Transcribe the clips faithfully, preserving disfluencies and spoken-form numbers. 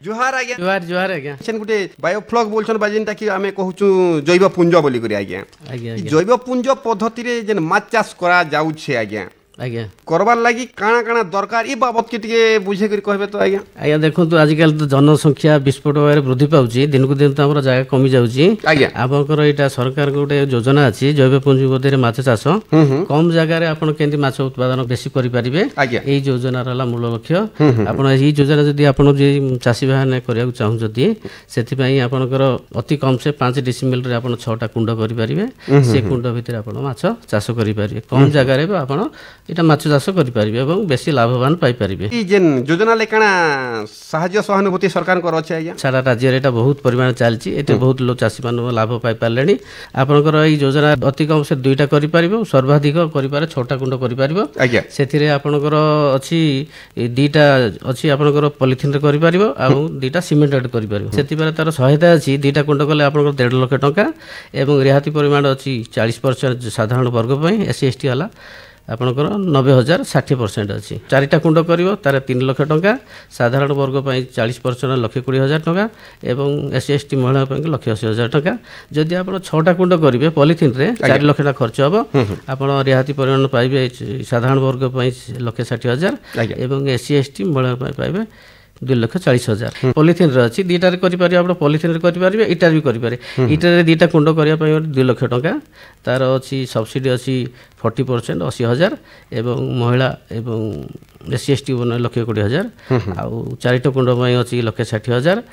जुहार आज्ञा जुहार जुहार आज्ञा सेन गुटे बायोफ्लॉग बोलछन बाजिनटा कि आमे कहूछु जैव पुंज बोली करी आज्ञा आज्ञा ई जैव पुंज पद्धति रे जेन माछ चाष करा जाउछे आज्ञा आज्ञा करबार लागि काना काना दरकार ई बाबत के टिके बुझे करी कहबे तो आज्ञा आज्ञा देखंतु आजिकल तो जनसंख्या विस्फोट भाବରେ ବୃଦ୍ଧି ପାଉଛି ଦିନକୁ ଦିନ ତ ଆମର ଜାଗା କମି ଯାଉଛି ଆଜ୍ଞା ଆପଣଙ୍କର ଏଇଟା ସରକାର ଗୋଟେ ଯୋଜନା ଅଛି ଜୈବ ପୁଞ୍ଜି ପଦ୍ଧତିରେ ମାଛ ଚାଷ କମ ଜାଗାରେ ଆପଣ କେମିତି ମାଛ ଉତ୍ପାଦନ ବେଶୀ କରିପାରିବେ ଆଜ୍ଞା ଏଇ ଯୋଜନାର ହେଲା ମୂଳ ଲକ୍ଷ୍ୟ ଆପଣ ଏଇ ଯୋଜନା ଯଦି ଆପଣ ଯେ ଚାଷୀ ଭାଇମାନେ କରିବାକୁ ଚାହୁଁଛନ୍ତି ସେଥିପାଇଁ ଆପଣଙ୍କର ଅତି କମ ସେ ପାଞ୍ଚ ଡିସିମିଲରେ ଆପଣ ଛଅଟା କୁଣ୍ଡ କରିପାରିବେ ସେ କୁଣ୍ଡ ଭିତରେ ଆପଣ ମାଛ ଚାଷ କରିପାରିବେ କମ ଜାଗାରେ ଆପଣ এটা মাছ চাষ କରିପାରିବେ ଏବଂ ବେଶୀ ଲାଭବାନ ପାଇପାରିବେ ई जेन योजना ले काना साहाय्य सहानुभूति सरकार कर अछि आज्ञा सारा राज्य एटा बहुत परिमाण चालछि एते बहुत लोक चाषी मान लाभ पाई पारलेनी आपनकर ई योजना अति कम से दुईटा करि परिबो सर्वाधिक करि पारे छटा कुंड करि परिबो आज्ञा सेथिरे आपनकर अछि दुईटा अछि आपनकर पॉलिथिन रे करि परिबो आ दुईटा सिमेंटेड करि परिबो सेति पारे तार सहायता अछि दुईटा कुंड कले आपनकर डेढ़ लाख टका एवं रिहाती परिमाण अछि चालीस प्रतिशत साधारण वर्ग पई एससी एसटी वाला आपनकर नब्बे हजार षाठी परसेंट अच्छी चारिटा कुंड कर तार तीन लाख टका साधारण वर्ग पर चालीस परसेंट लक्षे कोड़े हजार टका एवं एस सी एस टी महिला लक्षे अशी हजार टका जदि आप छटा कुंड करेंगे पॉलिथिन रे चार लाख टका खर्च हम आप रिहाती परिमाण पाइबे साधारण वर्ग पर लक्षे षाठी हजार एवं एस सी एस टी महिला पाइबे दुई लक्ष चालीस हजार पॉलिथिन रे अच्छी दुईटार करेंगे आप पॉलिथिन रे करेंगे इटार भी करेंगे इटार दुईटा कुंड करने दुई लक्ष टका तार अच्छी सब्सिडी अच्छी फोर्टी परसेंट अशी हजार एवं महिला एवं एस सी एस टी बन लक्षे कोड़े हजार आउ चारिट कुंड अच्छी लक्षे षाठी हजार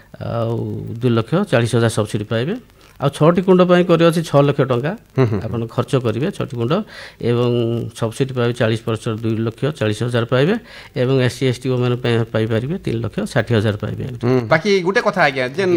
आउ दुई लक्ष चालीस हजार सब्सिडी पाइबे आ छटी कुंड कर अच्छी छः लक्ष टका आप खर्च करेंगे छटी कुंड एवं सब्सिडी पाइबे चालीस परसेंट दुई लक्ष चालीस हजार पाइबे एवं एस सी एस टी मैंने पाइपर तीन लक्ष षाठी हजार पाइबे बाकी गोटे कथा आज्ञा जेन